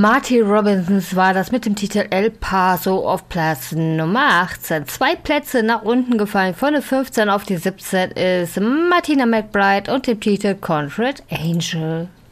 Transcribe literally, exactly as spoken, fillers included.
Marty Robinsons war das mit dem Titel El Paso auf Platz Nummer achtzehn. Zwei Plätze nach unten gefallen, von der fünfzehn auf die siebzehn ist Martina McBride und dem Titel Conrad Angel.